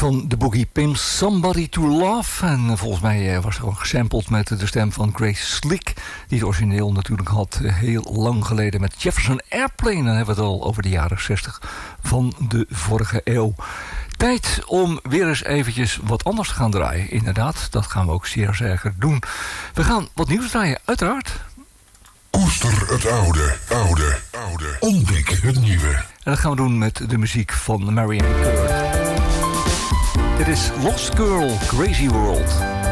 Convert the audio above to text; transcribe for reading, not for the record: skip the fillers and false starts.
van de Boogie Pimps, Somebody to Love. En volgens mij was er gewoon gesampled met de stem van Grace Slick, die het origineel natuurlijk had heel lang geleden met Jefferson Airplane. Dan hebben we het al over de jaren 60 van de vorige eeuw. Tijd om weer eens eventjes wat anders te gaan draaien. Inderdaad, dat gaan we ook zeer zeker doen. We gaan wat nieuws draaien, uiteraard. Koester het oude. Ontdek het nieuwe. En dat gaan we doen met de muziek van Marianne Kurt. Dit is Lost Girl, Crazy World.